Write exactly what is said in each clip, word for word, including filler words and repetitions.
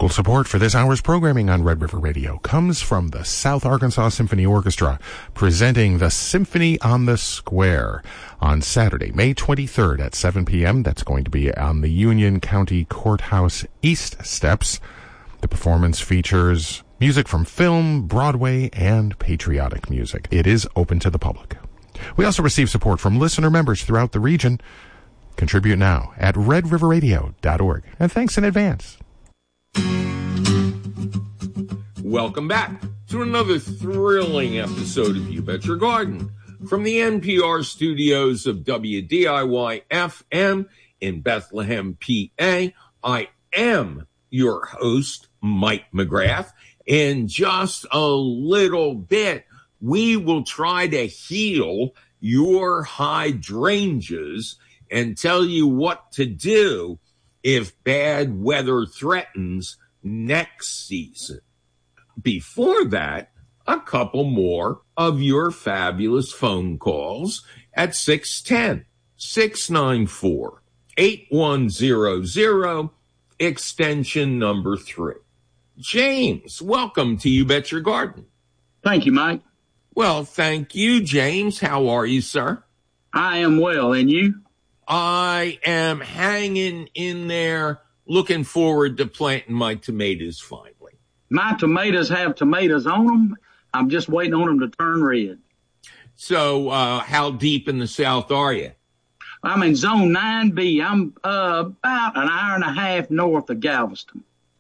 Local support for this hour's programming on Red River Radio comes from the South Arkansas Symphony Orchestra, presenting the Symphony on the Square on Saturday, May twenty-third at seven p.m. That's going to be on the Union County Courthouse East Steps. The performance features music from film, Broadway, and patriotic music. It is open to the public. We also receive support from listener members throughout the region. Contribute now at red river radio dot org. And thanks in advance. Welcome back to another thrilling episode of You Bet Your Garden from the N P R studios of W D I Y F M in Bethlehem, P A. I am your host, Mike McGrath. In just a little bit, we will try to heal your hydrangeas and tell you what to do if bad weather threatens next season. Before that, a couple more of your fabulous phone calls at six one zero, six nine four, eight one zero zero, extension number three. James, welcome to You Bet Your Garden. Thank you, Mike. Well, thank you, James. How are you, sir? I am well, and you? I am hanging in there, looking forward to planting my tomatoes finally. My tomatoes have tomatoes on them. I'm just waiting on them to turn red. So uh, how deep in the South are you? I'm in Zone nine B. I'm uh, about an hour and a half north of Galveston.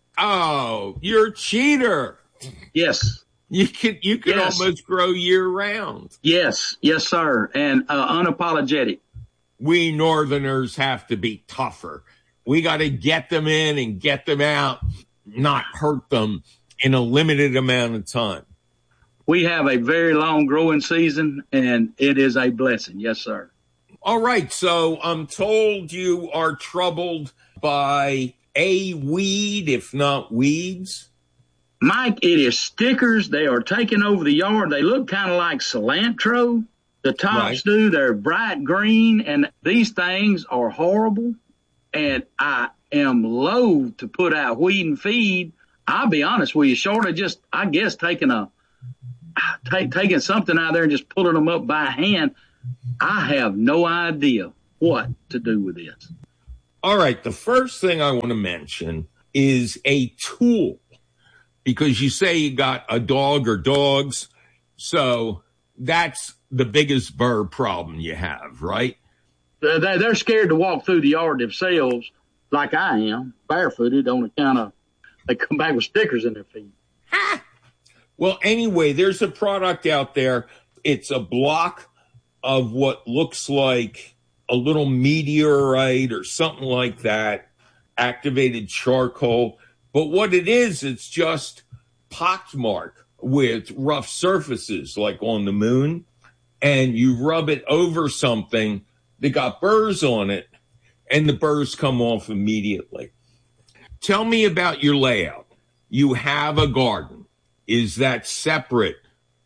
Oh, you're a cheater. Yes. You could you could yes. almost grow year round. Yes, yes, sir, and uh, unapologetic. We Northerners have to be tougher. We got to get them in and get them out, not hurt them in a limited amount of time. We have a very long growing season, and it is a blessing. Yes, sir. All right, so I'm told you are troubled by a weed, if not weeds. Mike, it is stickers. They are taking over the yard. They look kind of like cilantro. The tops right. do. They're bright green, and these things are horrible. And I am loath to put out weed and feed. I'll be honest with you, short of just, I guess, taking a take, taking something out there and just pulling them up by hand. I have no idea what to do with this. All right, the first thing I want to mention is a tool, because you say you got a dog or dogs, so that's the biggest burr problem you have, right? They're scared to walk through the yard themselves, like I am, barefooted on account of they come back with stickers in their feet. Ha! Well, anyway, there's a product out there. It's a block of what looks like a little meteorite or something like that, activated charcoal. But what it is, it's just pockmarked with rough surfaces like on the moon, and you rub it over something that got burrs on it, and the burrs come off immediately. Tell me about your layout. You have a garden. Is that separate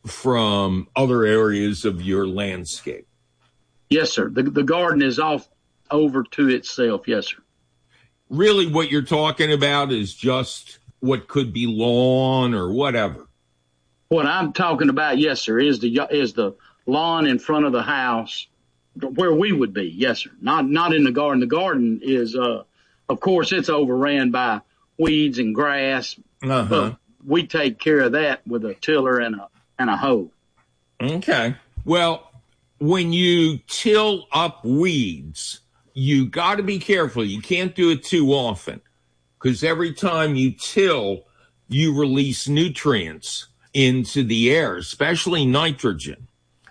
from other areas of your landscape? Yes, sir. The, the garden is off over to itself. Yes, sir. Really what you're talking about is just what could be lawn or whatever. What I'm talking about, yes, sir, is the is the lawn in front of the house where we would be. Yes, sir. Not not in the garden. The garden is, uh, of course, it's overran by weeds and grass. Uh-huh. But we take care of that with a tiller and a and a hoe. Okay. Well, when you till up weeds, you got to be careful. You can't do it too often, because every time you till, you release nutrients into the air, especially nitrogen.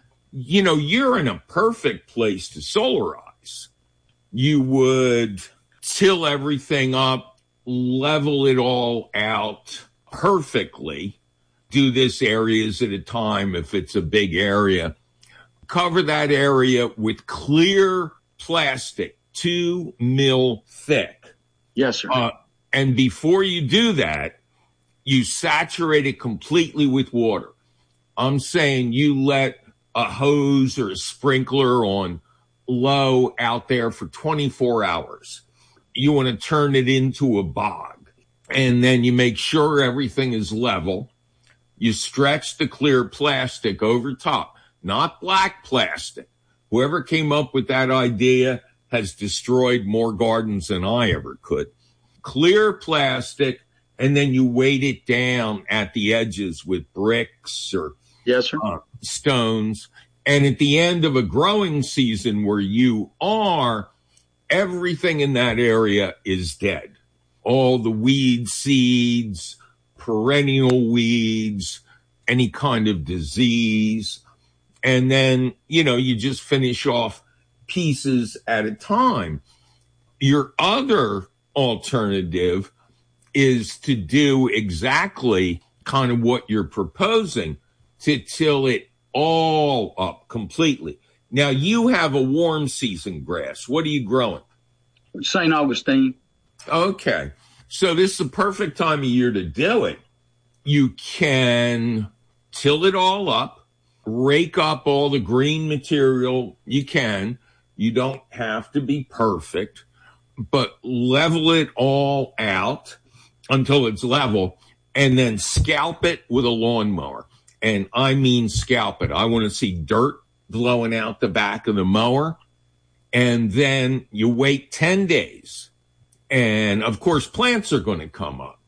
You know, you're in a perfect place to solarize. You would till everything up, level it all out perfectly, do this areas at a time if it's a big area. Cover that area with clear plastic, two mil thick. Yes, sir. Uh, and before you do that, you saturate it completely with water. I'm saying you let a hose or a sprinkler on low out there for twenty-four hours. You want to turn it into a bog. and then you make sure everything is level. You stretch the clear plastic over top, not black plastic. Whoever came up with that idea has destroyed more gardens than I ever could. Clear plastic, and then you weight it down at the edges with bricks or yes, sir. Uh, stones. And at the end of a growing season where you are, everything in that area is dead. All the weed seeds, perennial weeds, any kind of disease. And then, you know, you just finish off pieces at a time. Your other alternative is to do exactly kind of what you're proposing, to till it all up completely. Now, you have a warm season grass. What are you growing? Saint Augustine. Okay. So this is the perfect time of year to do it. You can till it all up, rake up all the green material you can. You don't have to be perfect, but level it all out until it's level, and then scalp it with a lawnmower. And I mean scalp it. I want to see dirt blowing out the back of the mower. And then you wait ten days. And, of course, plants are going to come up.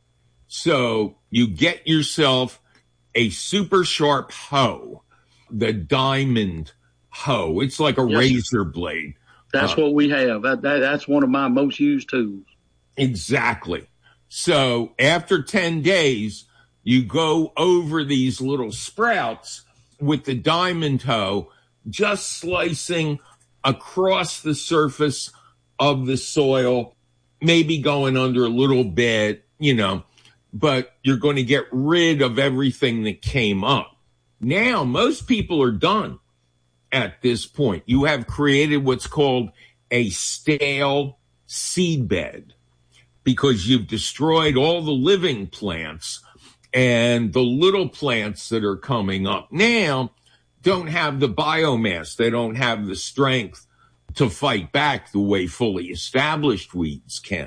So you get yourself a super sharp hoe, the diamond hoe. It's like a yes, razor blade. That's uh, what we have. That, that, that's one of my most used tools. Exactly. So after ten days, you go over these little sprouts with the diamond hoe, just slicing across the surface of the soil, maybe going under a little bit, you know, but you're going to get rid of everything that came up. Now, most people are done at this point. You have created what's called a stale seed bed because you've destroyed all the living plants, and the little plants that are coming up now don't have the biomass. They don't have the strength to fight back the way fully established weeds can.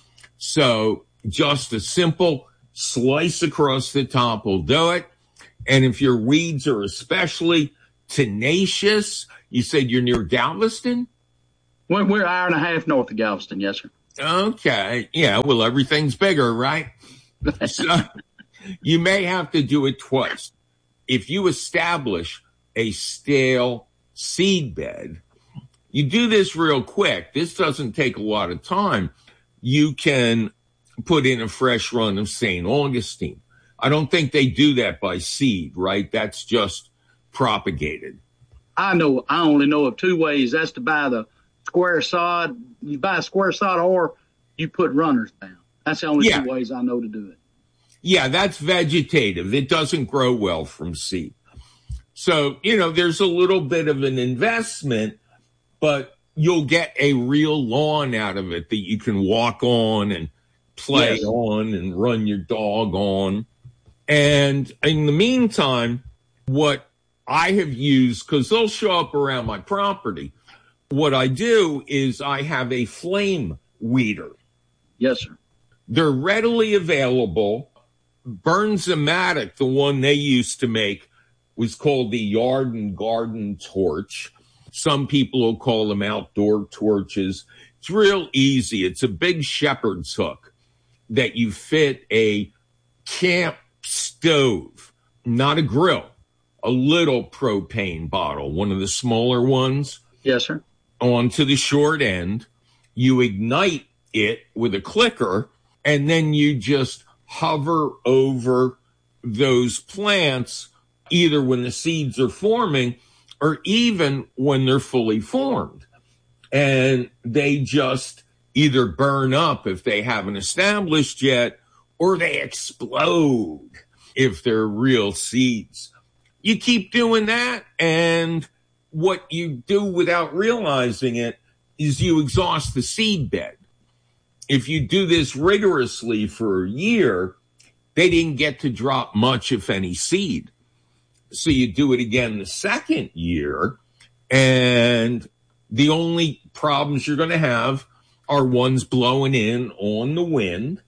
So just a simple slice across the top will do it. And if your weeds are especially tenacious, you said you're near Galveston? We're, we're an hour and a half north of Galveston, yes, sir. Okay. Yeah, well, everything's bigger, right? So you may have to do it twice. If you establish a stale seed bed, you do this real quick. This doesn't take a lot of time. You can put in a fresh run of Saint Augustine. I don't think they do that by seed, right? That's just propagated. I know. I only know of two ways. That's to buy the square sod. You buy a square sod, or you put runners down. That's the only yeah. two ways I know to do it. Yeah, that's vegetative. It doesn't grow well from seed. So, you know, there's a little bit of an investment, but you'll get a real lawn out of it that you can walk on and play yes. on and run your dog on. And in the meantime, what I have used, because they'll show up around my property, what I do is I have a flame weeder. Yes, sir. They're readily available. Bernzomatic, the one they used to make, was called the Yard and Garden Torch. Some people will call them outdoor torches. It's real easy. It's a big shepherd's hook that you fit a camp stove, not a grill, a little propane bottle, one of the smaller ones. Yes, sir. Onto the short end. You ignite it with a clicker, and then you just hover over those plants, either when the seeds are forming or even when they're fully formed. And they just either burn up if they haven't established yet, or they explode if they're real seeds. You keep doing that, and what you do without realizing it is you exhaust the seed bed. If you do this rigorously for a year, they didn't get to drop much, if any, seed. So you do it again the second year, and the only problems you're going to have are ones blowing in on the wind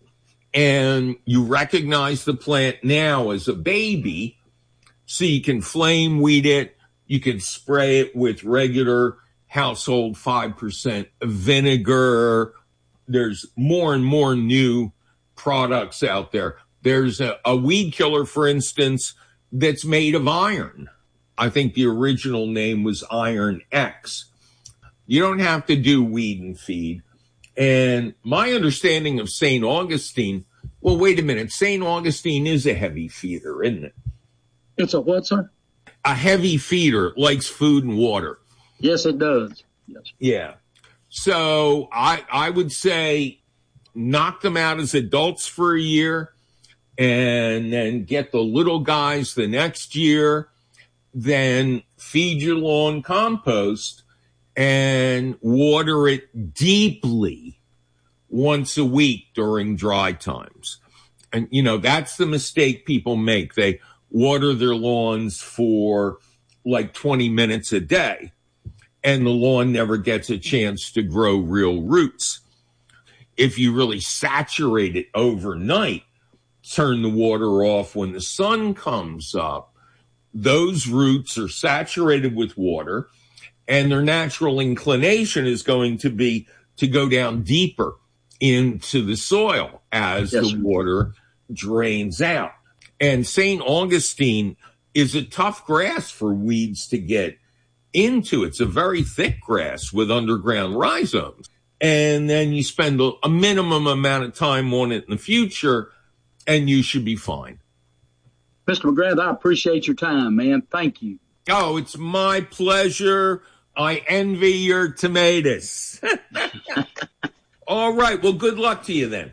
and you recognize the plant now as a baby, so you can flame weed it. You can spray it with regular household five percent vinegar. There's more and more new products out there. There's a, a weed killer, for instance, that's made of iron. I think the original name was Iron X. You don't have to do weed and feed. And my understanding of Saint Augustine, well, wait a minute. Saint Augustine is a heavy feeder, isn't it? It's a what, sir? A heavy feeder, likes food and water. Yes, it does. Yes. Yeah. So I I would say knock them out as adults for a year and then get the little guys the next year. Then feed your lawn compost and water it deeply once a week during dry times. And, you know, that's the mistake people make. They water their lawns for like twenty minutes a day, and the lawn never gets a chance to grow real roots. If you really saturate it overnight, turn the water off when the sun comes up, those roots are saturated with water, and their natural inclination is going to be to go down deeper into the soil as yes, the water drains out. And Saint Augustine is a tough grass for weeds to get into. It's a very thick grass with underground rhizomes. And then you spend a, a minimum amount of time on it in the future, and you should be fine. Mister McGrath, I appreciate your time, man. Thank you. Oh, it's my pleasure. I envy your tomatoes. All right. Well, good luck to you then.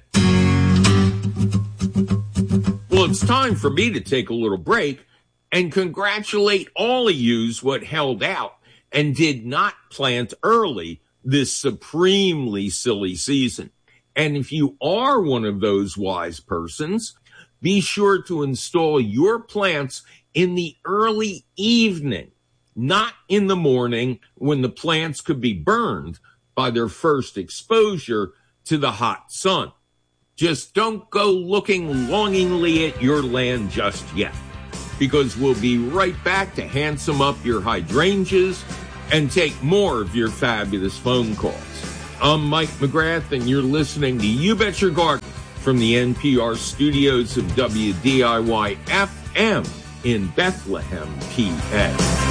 Well, it's time for me to take a little break and congratulate all of yous what held out and did not plant early this supremely silly season. And if you are one of those wise persons, be sure to install your plants in the early evening, not in the morning when the plants could be burned by their first exposure to the hot sun. Just don't go looking longingly at your land just yet, because we'll be right back to handsome up your hydrangeas and take more of your fabulous phone calls. I'm Mike McGrath, and you're listening to You Bet Your Garden from the N P R studios of W D I Y F M in Bethlehem, P A.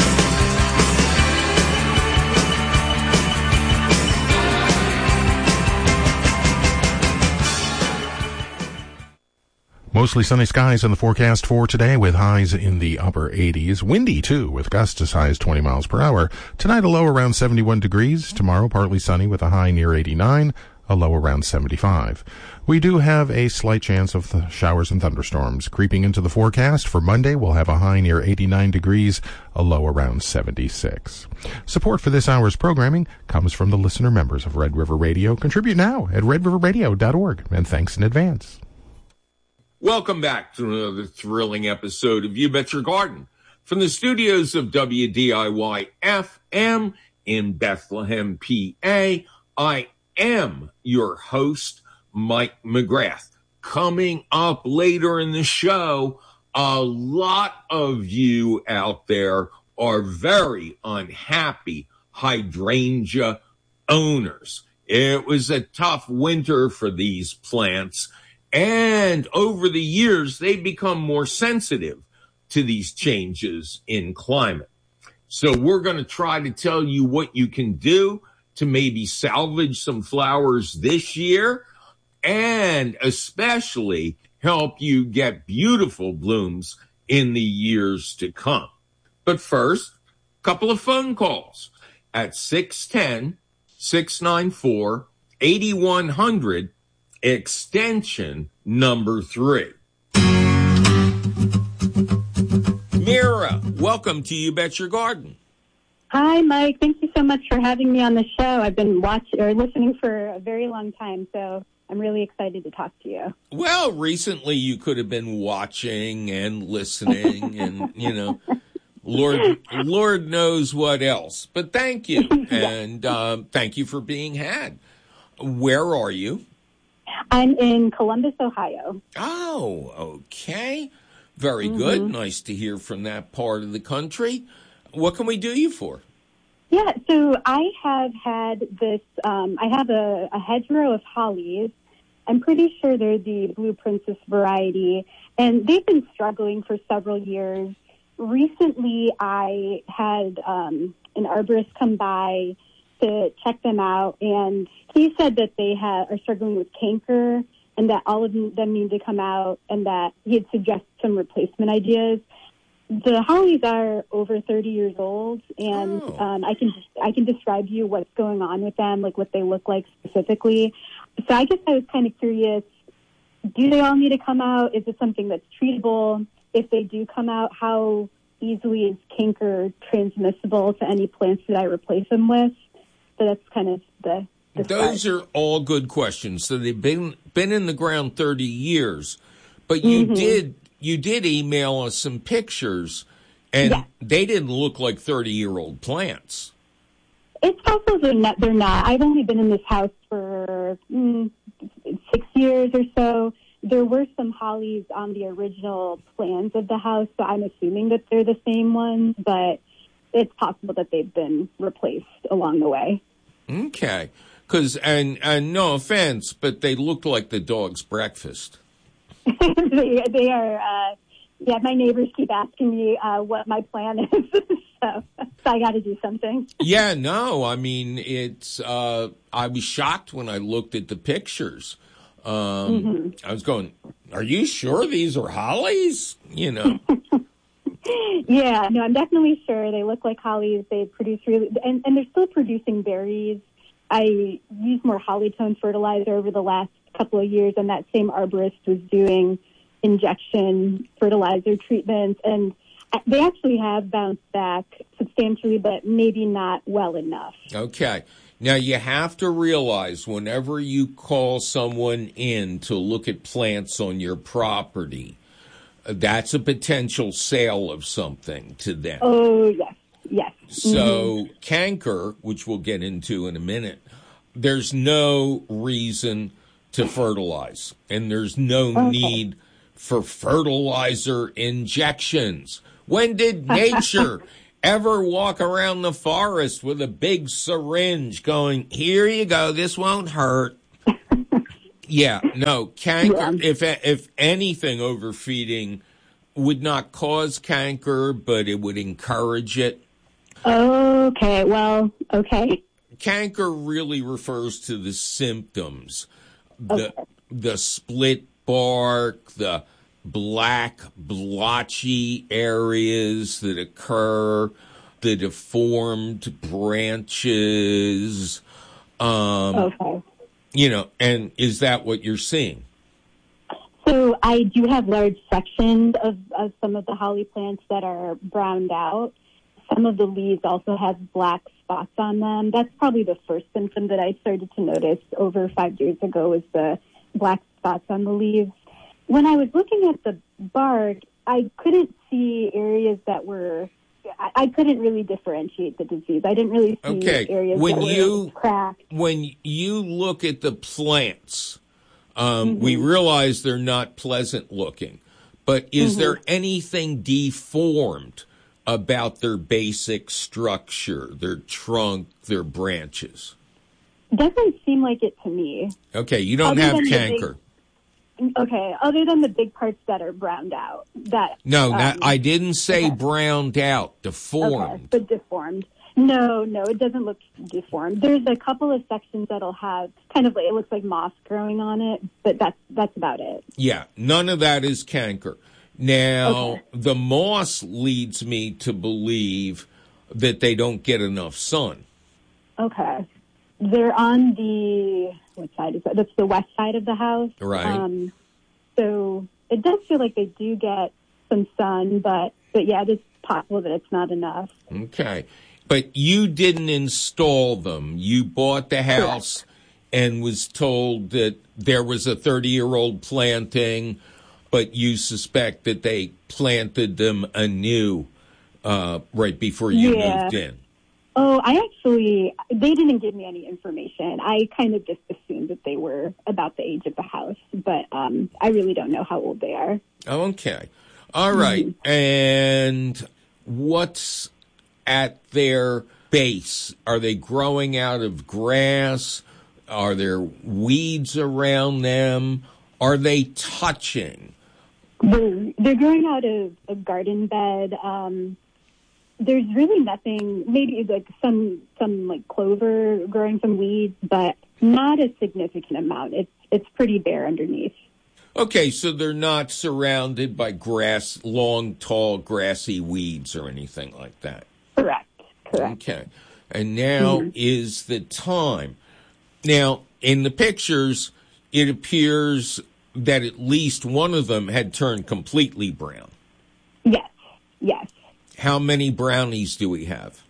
Mostly sunny skies in the forecast for today with highs in the upper eighties. Windy, too, with gusts as high as twenty miles per hour. Tonight, a low around seventy-one degrees. Tomorrow, partly sunny with a high near eighty-nine, a low around seventy-five. We do have a slight chance of the showers and thunderstorms creeping into the forecast. For Monday, we'll have a high near eighty-nine degrees, a low around seventy-six. Support for this hour's programming comes from the listener members of Red River Radio. Contribute now at red river radio dot org, and thanks in advance. Welcome back to another thrilling episode of You Bet Your Garden from the studios of W D I Y F M in Bethlehem, P A. I am your host, Mike McGrath. Coming up later in the show, a lot of you out there are very unhappy hydrangea owners. It was a tough winter for these plants. And over the years, they've become more sensitive to these changes in climate. So we're going to try to tell you what you can do to maybe salvage some flowers this year, and especially help you get beautiful blooms in the years to come. But first, a couple of phone calls at six one zero, six nine four, eight one zero zero. Extension number three. Mira, welcome to You Bet Your Garden. Hi, Mike. Thank you so much for having me on the show. I've been watching or listening for a very long time, so I'm really excited to talk to you. Well, recently you could have been watching and listening and, you know, Lord, Lord knows what else. But thank you. And um, thank you for being had. Where are you? I'm in Columbus, Ohio. Oh, okay. Very Mm-hmm. good. Nice to hear from that part of the country. What can we do you for? Yeah, so I have had this, um, I have a, a hedgerow of hollies. I'm pretty sure they're the Blue Princess variety, and they've been struggling for several years. Recently, I had um, an arborist come by to check them out, and he said that they ha- are struggling with canker and that all of them need to come out, and that he had suggested some replacement ideas. The hollies are over thirty years old, and Oh. um, I can I can describe to you what's going on with them, like what they look like specifically. So I guess I was kind of curious, do they all need to come out? Is it something that's treatable? If they do come out, how easily is canker transmissible to any plants that I replace them with? So that's kind of the, the Those start. are all good questions. So they've been been in the ground thirty years, but you Mm-hmm. did you did email us some pictures, and Yeah. they didn't look like thirty-year-old plants. It's possible they're not, they're not. I've only been in this house for mm, six years or so. There were some hollies on the original plans of the house, so I'm assuming that they're the same ones, but it's possible that they've been replaced along the way. Okay, because and and no offense, but they looked like the dog's breakfast. they, they are, uh, yeah, my neighbors keep asking me uh, what my plan is, so, so I got to do something. Yeah, no, I mean it's. Uh, I was shocked when I looked at the pictures. Um, Mm-hmm. I was going, "Are you sure these are hollies?" You know. Yeah, no, I'm definitely sure. They look like hollies. They produce really, and, and they're still producing berries. I used more holly-tone fertilizer over the last couple of years, and that same arborist was doing injection fertilizer treatments, and they actually have bounced back substantially, but maybe not well enough. Okay. Now, you have to realize whenever you call someone in to look at plants on your property, uh, that's a potential sale of something to them. Oh, yes, yes. So, canker, which we'll get into in a minute, there's no reason to fertilize, and there's no Okay. need for fertilizer injections. When did nature ever walk around the forest with a big syringe going, here you go, this won't hurt? Yeah, no, canker, Yeah. if if anything, overfeeding would not cause canker, but it would encourage it. Okay, well, okay. Canker really refers to the symptoms, the Okay. the split bark, the black blotchy areas that occur, the deformed branches. Um, Okay. you know, and is that what you're seeing? So I do have large sections of, of some of the holly plants that are browned out. Some of the leaves also have black spots on them. That's probably the first symptom that I started to notice over five years ago, was the black spots on the leaves. When I was looking at the bark, I couldn't see areas that were, I, I couldn't really differentiate the disease. I didn't really see Okay, areas when that you- were cracked. When you look at the plants, um, we Mm-hmm. realize they're not pleasant looking, but is Mm-hmm. there anything deformed about their basic structure, their trunk, their branches? Doesn't seem like it to me. Okay, you don't Other have than the canker. Okay, other than the big parts that are browned out. That No, um, not, I didn't say okay. browned out, okay, deformed. but deformed. No, no, it doesn't look deformed. There's a couple of sections that'll have kind of like, it looks like moss growing on it, but that's that's about it. Yeah, none of that is canker. Now, Okay. the moss leads me to believe that they don't get enough sun. Okay, they're on the what side is that? That's the west side of the house, Right. Um, so it does feel like they do get some sun, but but yeah, it is possible that it's not enough. Okay. But you didn't install them. You bought the house and was told that there was a thirty-year-old planting, but you suspect that they planted them anew uh, right before you Yeah. moved in. Oh, I actually, they didn't give me any information. I kind of just assumed that they were about the age of the house, but um, I really don't know how old they are. Okay. All right. Mm-hmm. And what's at their base? Are they growing out of grass? Are there weeds around them? Are they touching? They're, they're growing out of a garden bed. Um, there's really nothing, maybe like some, some like clover growing, some weeds, but not a significant amount. It's, it's pretty bare underneath. Okay, so they're not surrounded by grass, long, tall, grassy weeds or anything like that. Correct, correct. Okay, and now mm-hmm. is the time. Now, in the pictures, it appears that at least one of them had turned completely brown. Yes, yes. How many brownies do we have?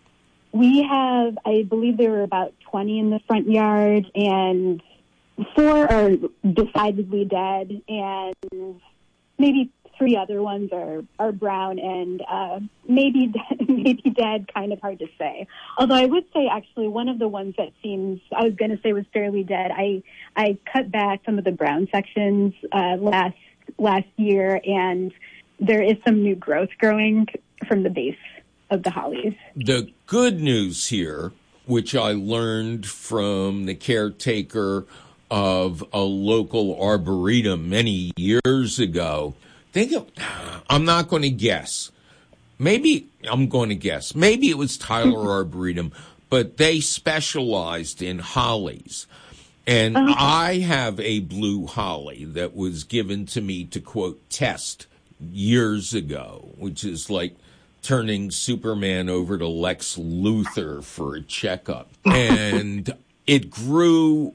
We have, I believe there were about twenty in the front yard, and four are decidedly dead, and maybe three other ones are, are brown and uh, maybe maybe dead, kind of hard to say. Although I would say, actually, one of the ones that seems, I was going to say was fairly dead, I I cut back some of the brown sections uh, last last year, and there is some new growth growing from the base of the hollies. The good news here, which I learned from the caretaker of a local arboretum many years ago, think of, I'm not going to guess. Maybe, I'm going to guess. Maybe it was Tyler Arboretum, but they specialized in hollies. And okay. I have a blue holly that was given to me to, quote, test years ago, which is like turning Superman over to Lex Luthor for a checkup. And it grew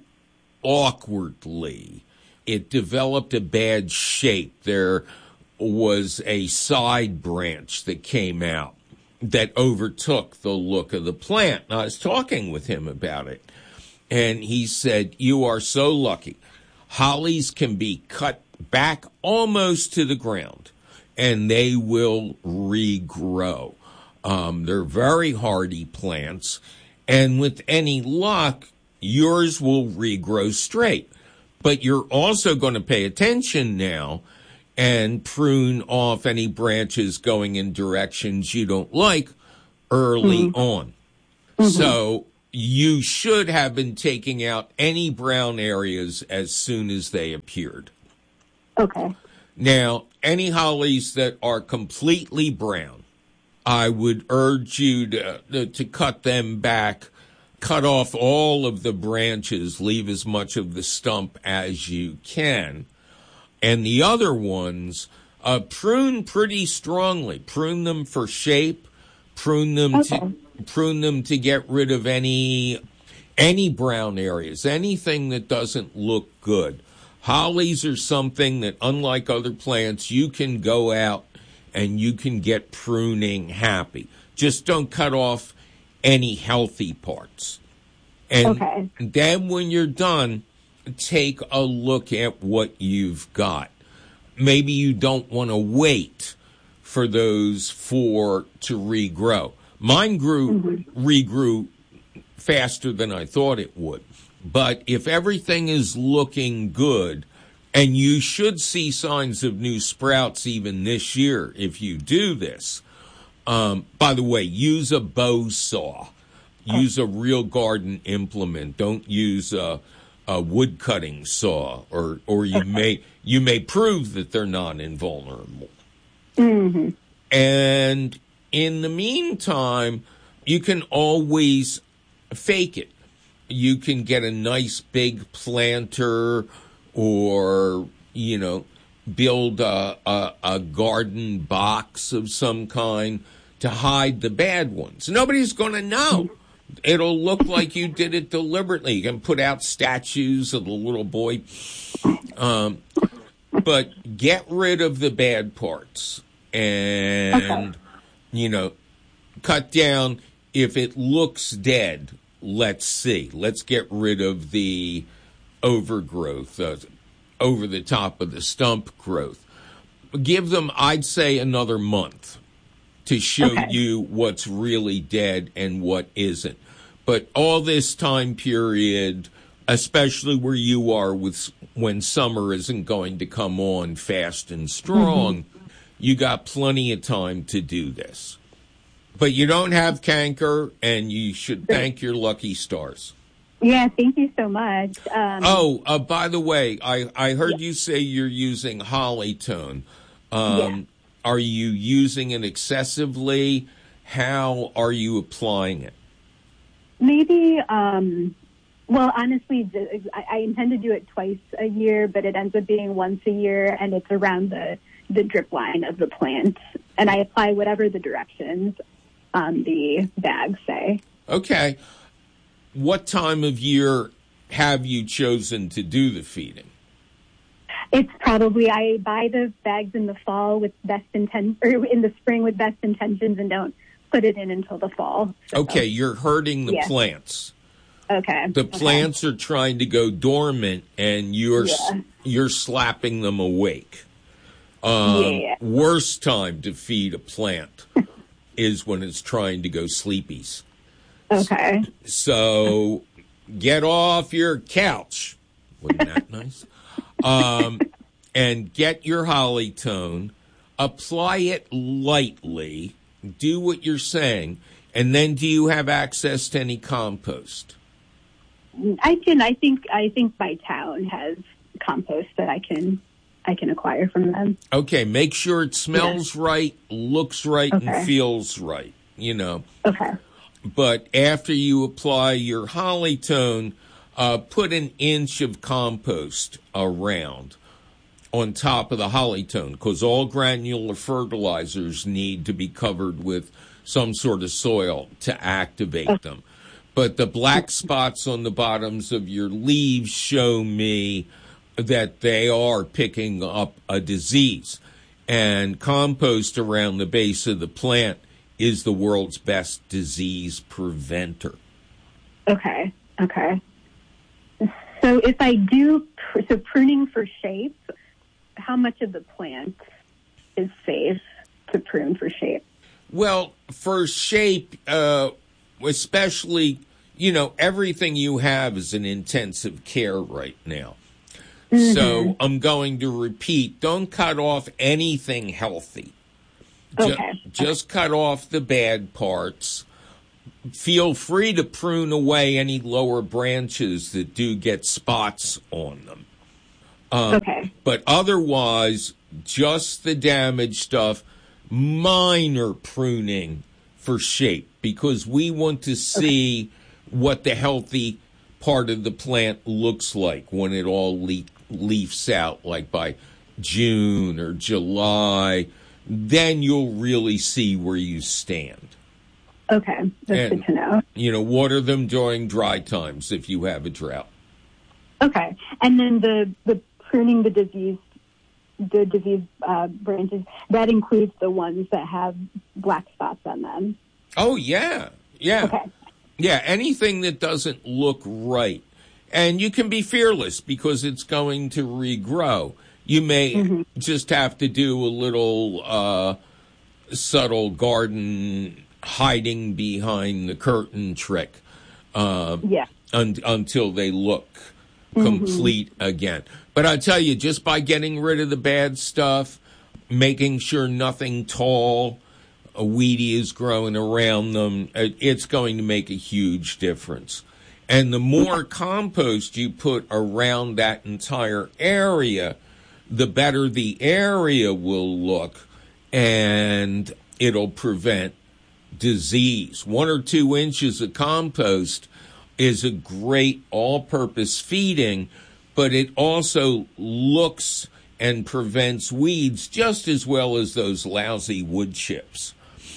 awkwardly. It developed a bad shape. There was a side branch that came out that overtook the look of the plant. And I was talking with him about it, and he said, "You are so lucky. Hollies can be cut back almost to the ground, and they will regrow. Um, they're very hardy plants, and with any luck, yours will regrow straight. But you're also going to pay attention now and prune off any branches going in directions you don't like early mm-hmm. on. Mm-hmm. So you should have been taking out any brown areas as soon as they appeared." Okay. Now, any hollies that are completely brown, I would urge you to, to cut them back, cut off all of the branches, leave as much of the stump as you can. And the other ones, uh, prune pretty strongly. Prune them for shape. Prune them okay. to prune them to get rid of any any brown areas, anything that doesn't look good. Hollies are something that, unlike other plants, you can go out and you can get pruning happy. Just don't cut off any healthy parts. And okay. then when you're done, take a look at what you've got. Maybe you don't want to wait for those four to regrow. Mine grew, mm-hmm. regrew faster than I thought it would. But if everything is looking good, and you should see signs of new sprouts even this year if you do this. Um, by the way, use a bow saw. Use a real garden implement. Don't use a, a wood cutting saw, or or you may you may prove that they're non-invulnerable. Mm-hmm. And in the meantime, you can always fake it. You can get a nice big planter, or, you know, build a, a, a garden box of some kind to hide the bad ones. Nobody's going to know. It'll look like you did it deliberately. You can put out statues of the little boy. Um, but get rid of the bad parts and, okay. you know, cut down. If it looks dead, let's see. Let's get rid of the overgrowth, uh, over the top of the stump growth. Give them, I'd say, another month. to show Okay. you what's really dead and what isn't. But all this time period, especially where you are with when summer isn't going to come on fast and strong, mm-hmm. you got plenty of time to do this. But you don't have canker, and you should thank your lucky stars. Yeah, thank you so much. Um, oh, uh, by the way, I, I heard yeah. you say you're using Hollytone. Um, yeah. Are you using it excessively? How are you applying it? Maybe, um, well, honestly, I, I intend to do it twice a year, but it ends up being once a year, and it's around the, the drip line of the plant. And I apply whatever the directions on the bags say. Okay. What time of year have you chosen to do the feeding? It's probably, I buy the bags in the fall with best intent, or in the spring with best intentions, and don't put it in until the fall. So. Okay, you're hurting the yeah. plants. Okay. The plants okay. are trying to go dormant, and you're yeah. you're slapping them awake. Um, yeah. Worst time to feed a plant is when it's trying to go sleepies. Okay. So get off your couch. Wasn't that nice? Um, and get your Hollytone. Apply it lightly. Do what you're saying. And then do you have access to any compost? I can. I think. I think my town has compost that I can. I can acquire from them. Okay. Make sure it smells yeah. right, looks right, okay. and feels right. You know. Okay. But after you apply your Hollytone, uh, put an inch of compost around on top of the Hollytone, because all granular fertilizers need to be covered with some sort of soil to activate okay. them. But the black spots on the bottoms of your leaves show me that they are picking up a disease. And compost around the base of the plant is the world's best disease preventer. Okay, okay. So if I do, so pruning for shape, how much of the plant is safe to prune for shape? Well, for shape, uh, especially, you know, everything you have is in intensive care right now. Mm-hmm. So I'm going to repeat, don't cut off anything healthy. Okay. Just, just cut off the bad parts. Feel free to prune away any lower branches that do get spots on them. Um, okay. But otherwise, just the damaged stuff, minor pruning for shape, because we want to see okay. what the healthy part of the plant looks like when it all le- leafs out, like by June or July. Then you'll really see where you stand. Okay, that's and, good to know. You know, water them during dry times if you have a drought. Okay, and then the, the pruning the disease, the disease uh, branches, that includes the ones that have black spots on them. Oh, yeah, yeah. Okay. Yeah, anything that doesn't look right. And you can be fearless because it's going to regrow. You may mm-hmm. just have to do a little uh, subtle garden hiding behind the curtain trick uh, yeah. un- until they look mm-hmm. complete again. But I tell you, just by getting rid of the bad stuff, making sure nothing tall, uh, weedy is growing around them, it's going to make a huge difference. And the more compost you put around that entire area, the better the area will look, and it'll prevent disease. One or two inches of compost is a great all-purpose feeding, but it also looks and prevents weeds just as well as those lousy wood chips.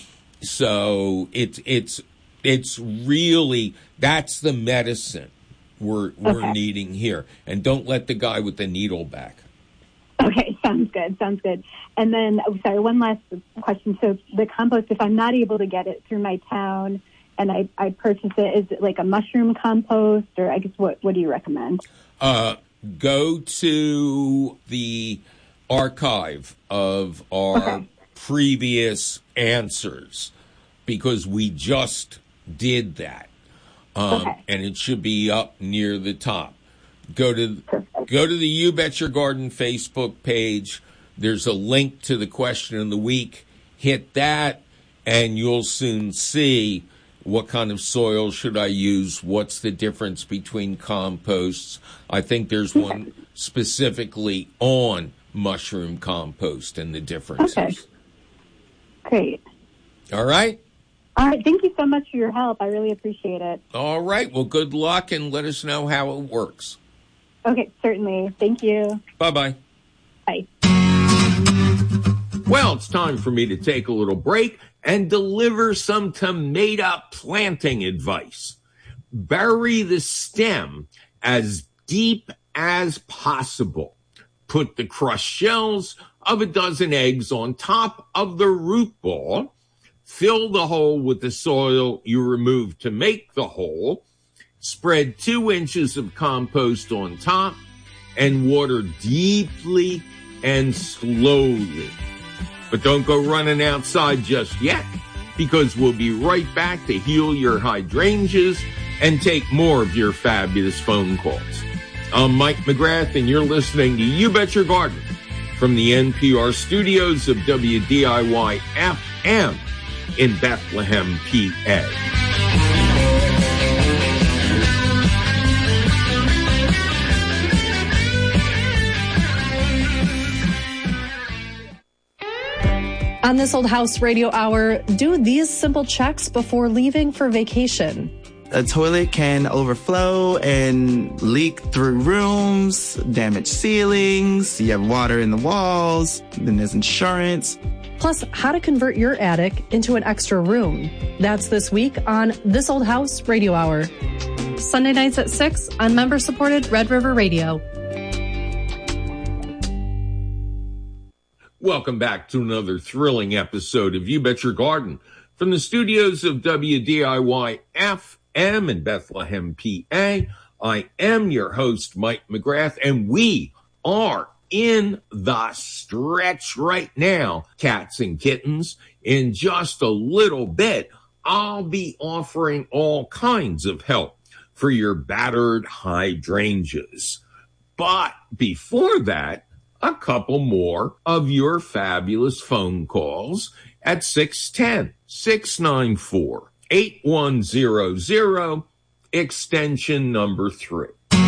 So it's it's it's really, that's the medicine we're we're okay. needing here. And don't let the guy with the needle back. Okay, sounds good, sounds good. And then, oh, sorry, one last question. So the compost, if I'm not able to get it through my town and I, I purchase it, is it like a mushroom compost, or I guess what, what do you recommend? Uh, go to the archive of our okay. previous answers because we just did that. Um, okay. And it should be up near the top. Go to go to the You Bet Your Garden Facebook page. There's a link to the question of the week. Hit that, and you'll soon see what kind of soil should I use, what's the difference between composts. I think there's one specifically on mushroom compost and the differences. Okay. Great. All right? All right. Thank you so much for your help. I really appreciate it. All right. Well, good luck, and let us know how it works. Okay, certainly. Thank you. Bye-bye. Bye. Well, it's time for me to take a little break and deliver some tomato planting advice. Bury the stem as deep as possible. Put the crushed shells of a dozen eggs on top of the root ball. Fill the hole with the soil you removed to make the hole. Spread two inches of compost on top and water deeply and slowly. But don't go running outside just yet, because we'll be right back to heal your hydrangeas and take more of your fabulous phone calls. I'm Mike McGrath, and you're listening to You Bet Your Garden from the N P R studios of W D I Y F M in Bethlehem, P A. On This Old House Radio Hour, do these simple checks before leaving for vacation. A toilet can overflow and leak through rooms, damage ceilings, you have water in the walls, then there's insurance. Plus, how to convert your attic into an extra room. That's this week on This Old House Radio Hour. Sunday nights at six on member-supported Red River Radio. Welcome back to another thrilling episode of You Bet Your Garden from the studios of W D I Y F M in Bethlehem, P A. I am your host, Mike McGrath, and we are in the stretch right now, cats and kittens. In just a little bit, I'll be offering all kinds of help for your battered hydrangeas. But before that, a couple more of your fabulous phone calls at six one zero, six nine four, eight one zero zero, extension number three.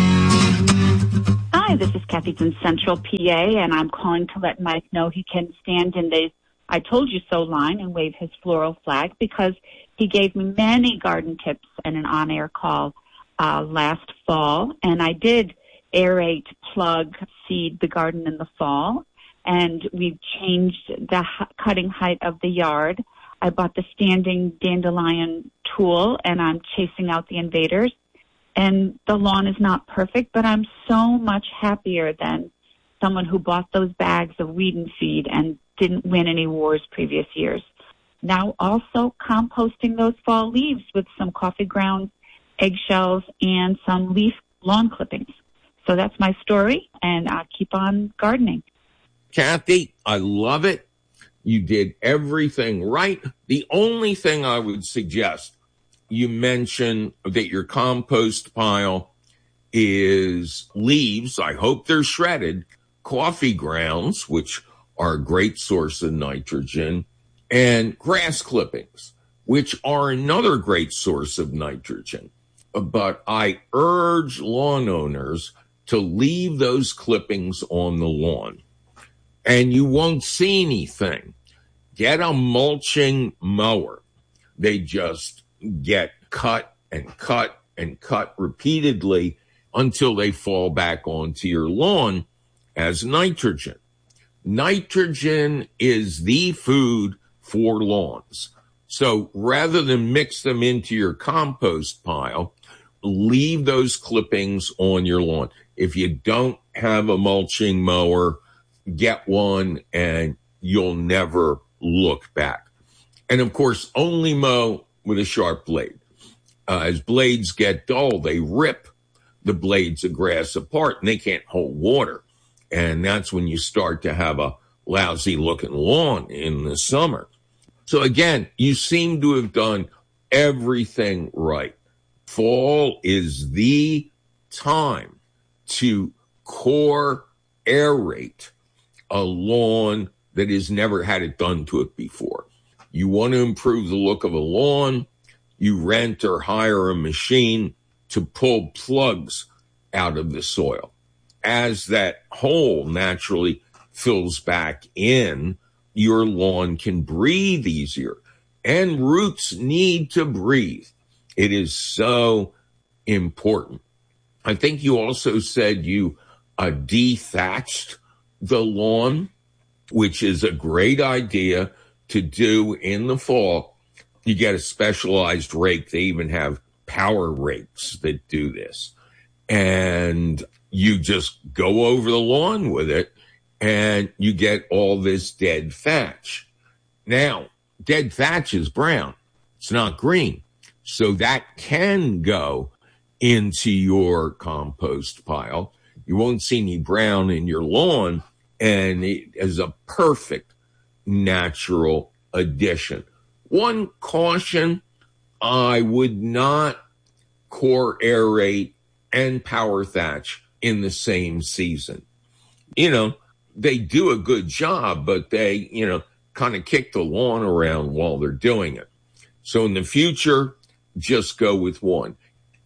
Hi, this is Kathy from Central P A, and I'm calling to let Mike know he can stand in the I Told You So line and wave his floral flag, because he gave me many garden tips in an on-air call uh, last fall, and I did aerate, plug, seed the garden in the fall, and we've changed the h- cutting height of the yard. I bought the standing dandelion tool, and I'm chasing out the invaders. And the lawn is not perfect, but I'm so much happier than someone who bought those bags of weed and feed and didn't win any wars previous years. Now also composting those fall leaves with some coffee grounds, eggshells, and some leaf lawn clippings. So that's my story, and I'll keep on gardening. Kathy, I love it. You did everything right. The only thing I would suggest, you mentioned that your compost pile is leaves. I hope they're shredded, coffee grounds, which are a great source of nitrogen, and grass clippings, which are another great source of nitrogen. But I urge lawn owners to leave those clippings on the lawn, and you won't see anything. Get a mulching mower. They just get cut and cut and cut repeatedly until they fall back onto your lawn as nitrogen. Nitrogen is the food for lawns. So rather than mix them into your compost pile, leave those clippings on your lawn. If you don't have a mulching mower, get one and you'll never look back. And of course, only mow with a sharp blade. Uh, as blades get dull, they rip the blades of grass apart and they can't hold water. And that's when you start to have a lousy looking lawn in the summer. So again, you seem to have done everything right. Fall is the time to core aerate a lawn that has never had it done to it before. You want to improve the look of a lawn, you rent or hire a machine to pull plugs out of the soil. As that hole naturally fills back in, your lawn can breathe easier. And roots need to breathe. It is so important. I think you also said you uh, dethatched the lawn, which is a great idea to do in the fall. You get a specialized rake. They even have power rakes that do this. And you just go over the lawn with it, and you get all this dead thatch. Now, dead thatch is brown. It's not green. So that can go into your compost pile. You won't see any brown in your lawn, and it is a perfect natural addition. One caution, I would not core aerate and power thatch in the same season. You know, they do a good job, but they, you know, kind of kick the lawn around while they're doing it. So in the future, just go with one.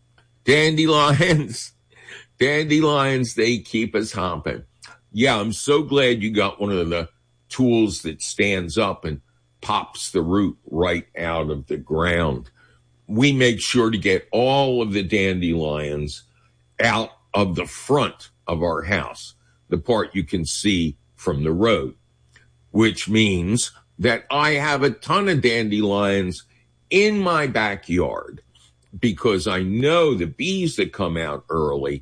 Dandelions, dandelions, they keep us hopping. Yeah, I'm so glad you got one of the tools that stands up and pops the root right out of the ground. We make sure to get all of the dandelions out of the front of our house, the part you can see from the road, which means that I have a ton of dandelions in my backyard because I know the bees that come out early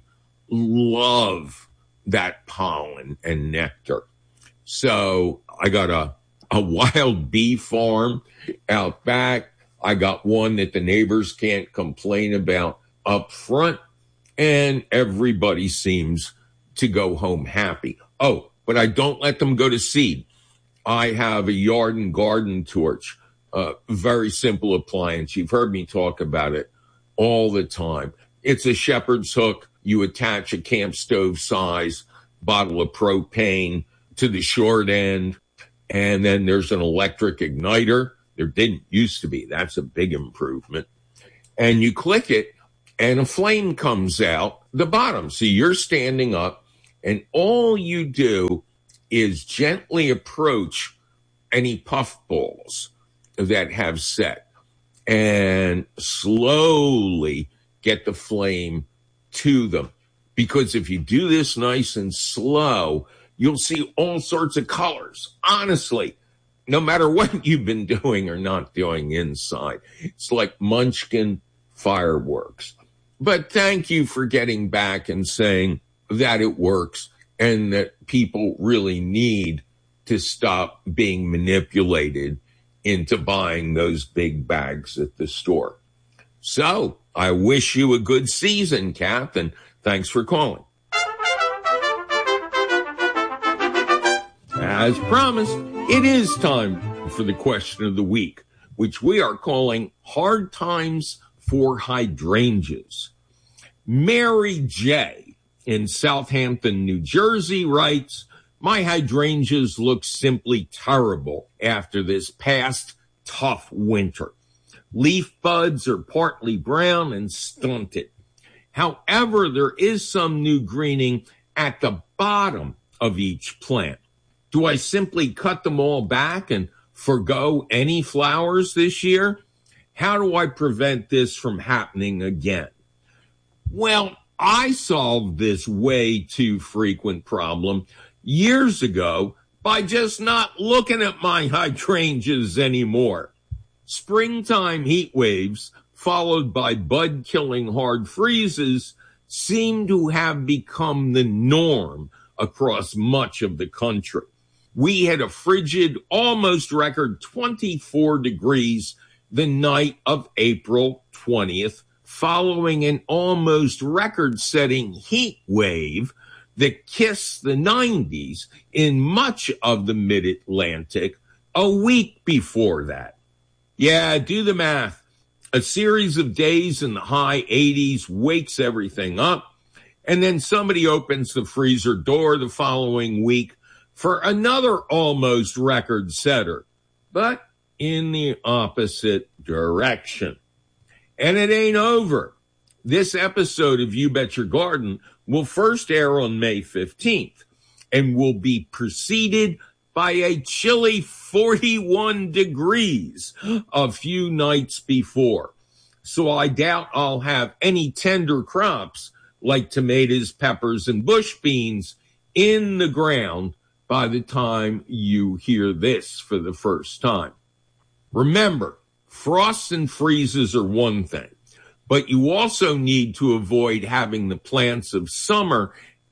love that pollen and nectar. So I got a, a wild bee farm out back. I got one that the neighbors can't complain about up front, and everybody seems to go home happy. Oh, but I don't let them go to seed. I have a yard and garden torch, a very simple appliance. You've heard me talk about it all the time. It's a shepherd's hook. You attach a camp stove size bottle of propane to the short end, and then there's an electric igniter. There didn't used to be. That's a big improvement. And you click it, and a flame comes out the bottom. So you're standing up, and all you do is gently approach any puff balls that have set and slowly get the flame to them. Because if you do this nice and slow, you'll see all sorts of colors. Honestly, no matter what you've been doing or not doing inside, it's like Munchkin fireworks. But thank you for getting back and saying that it works and that people really need to stop being manipulated into buying those big bags at the store. So I wish you a good season, Kath, and thanks for calling. As promised, it is time for the question of the week, which we are calling Hard Times for Hydrangeas. Mary J. in Southampton, New Jersey writes, my hydrangeas look simply terrible after this past tough winter. Leaf buds are partly brown and stunted. However, there is some new greening at the bottom of each plant. Do I simply cut them all back and forgo any flowers this year? How do I prevent this from happening again? Well, I solved this way too frequent problem years ago by just not looking at my hydrangeas anymore. Springtime heat waves, followed by bud-killing hard freezes, seem to have become the norm across much of the country. We had a frigid, almost record twenty-four degrees the night of April twentieth, following an almost record-setting heat wave that kiss the nineties in much of the mid-Atlantic a week before that. Yeah, do the math. A series of days in the high eighties wakes everything up, and then somebody opens the freezer door the following week for another almost record setter, but in the opposite direction. And it ain't over. This episode of You Bet Your Garden will first air on May fifteenth and will be preceded by a chilly forty-one degrees a few nights before. So I doubt I'll have any tender crops like tomatoes, peppers, and bush beans in the ground by the time you hear this for the first time. Remember, frosts and freezes are one thing, but you also need to avoid having the plants of summer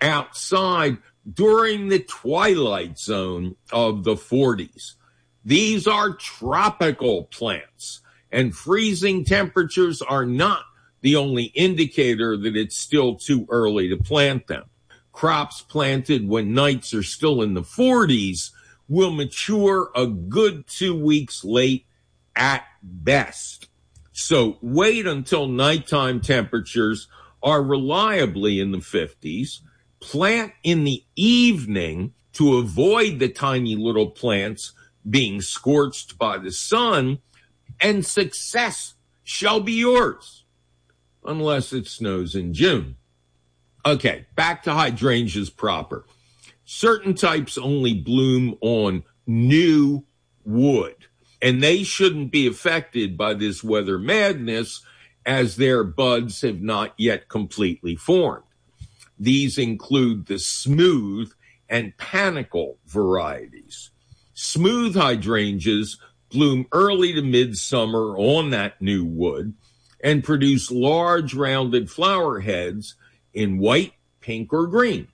outside during the twilight zone of the forties. These are tropical plants, and freezing temperatures are not the only indicator that it's still too early to plant them. Crops planted when nights are still in the forties will mature a good two weeks late at best. So wait until nighttime temperatures are reliably in the fifties. Plant in the evening to avoid the tiny little plants being scorched by the sun, and success shall be yours, unless it snows in June. Okay, back to hydrangeas proper. Certain types only bloom on new wood, and they shouldn't be affected by this weather madness as their buds have not yet completely formed. These include the smooth and panicle varieties. Smooth hydrangeas bloom early to midsummer on that new wood and produce large rounded flower heads in white, pink, or green.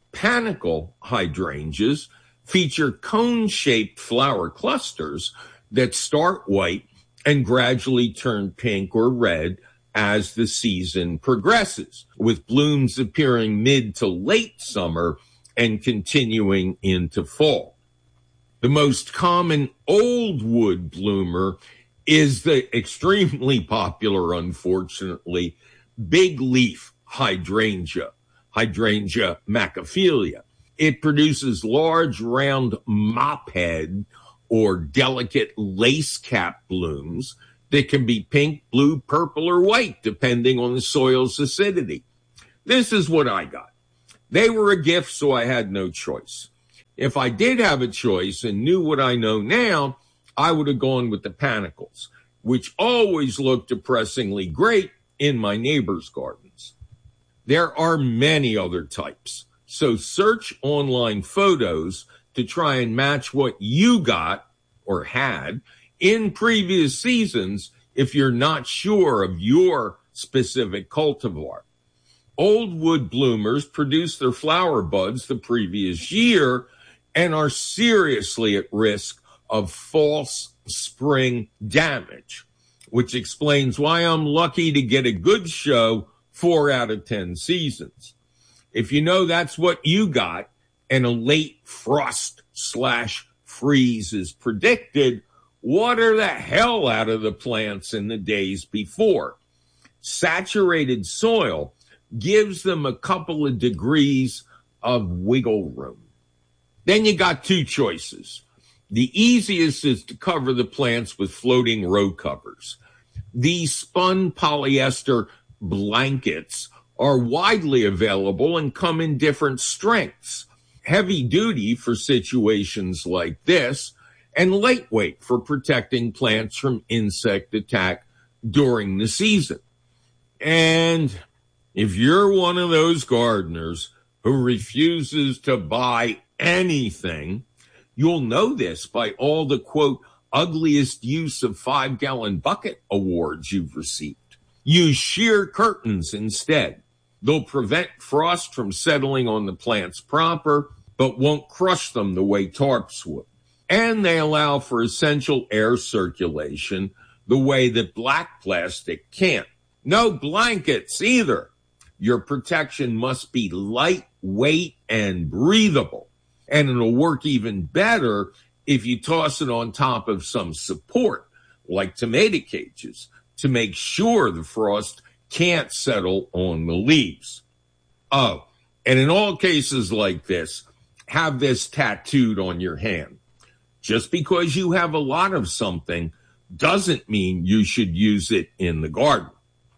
Panicle hydrangeas feature cone-shaped flower clusters that start white and gradually turn pink or red as the season progresses, with blooms appearing mid to late summer and continuing into fall. The most common old wood bloomer is the extremely popular, unfortunately, big leaf hydrangea, Hydrangea macrophylla. It produces large round mop head or delicate lace cap blooms that can be pink, blue, purple, or white, depending on the soil's acidity. This is what I got. They were a gift, so I had no choice. If I did have a choice and knew what I know now, I would have gone with the panicles, which always look depressingly great in my neighbor's gardens. There are many other types, so search online photos to try and match what you got or had in previous seasons if you're not sure of your specific cultivar. Old wood bloomers produce their flower buds the previous year and are seriously at risk of false spring damage, which explains why I'm lucky to get a good show four out of ten seasons. If you know that's what you got and a late frost slash freeze is predicted, water the hell out of the plants in the days before. Saturated soil gives them a couple of degrees of wiggle room. Then you got two choices. The easiest is to cover the plants with floating row covers. These spun polyester blankets are widely available and come in different strengths. Heavy duty for situations like this, and lightweight for protecting plants from insect attack during the season. And if you're one of those gardeners who refuses to buy anything, you'll know this by all the, quote, ugliest use of five-gallon bucket awards you've received. Use sheer curtains instead. They'll prevent frost from settling on the plants proper, but won't crush them the way tarps would. And they allow for essential air circulation the way that black plastic can't. No blankets either. Your protection must be lightweight and breathable. And it'll work even better if you toss it on top of some support, like tomato cages, to make sure the frost can't settle on the leaves. Oh, and in all cases like this, have this tattooed on your hand. Just because you have a lot of something doesn't mean you should use it in the garden.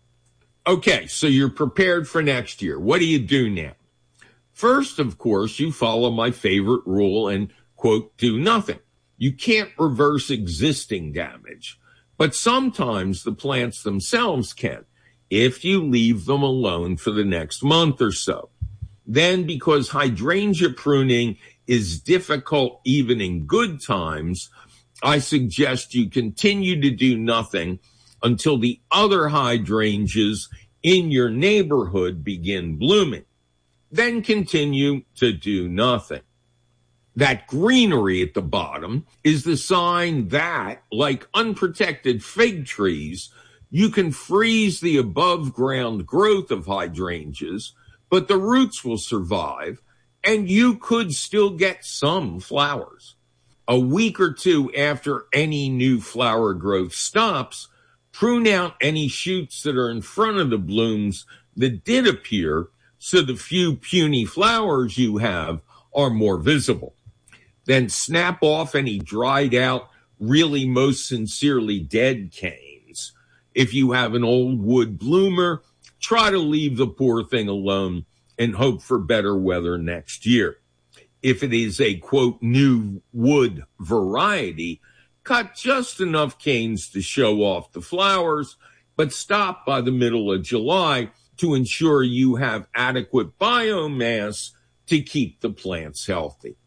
Okay, so you're prepared for next year. What do you do now? First, of course, you follow my favorite rule and, quote, do nothing. You can't reverse existing damage, but sometimes the plants themselves can, if you leave them alone for the next month or so. Then, because hydrangea pruning is difficult even in good times, I suggest you continue to do nothing until the other hydrangeas in your neighborhood begin blooming. Then continue to do nothing. That greenery at the bottom is the sign that, like unprotected fig trees, you can freeze the above-ground growth of hydrangeas, but the roots will survive, and you could still get some flowers. A week or two after any new flower growth stops, prune out any shoots that are in front of the blooms that did appear, so the few puny flowers you have are more visible. Then snap off any dried out, really most sincerely dead canes. If you have an old wood bloomer, try to leave the poor thing alone and hope for better weather next year. If it is a, quote, new wood variety, cut just enough canes to show off the flowers, but stop by the middle of July to ensure you have adequate biomass to keep the plants healthy.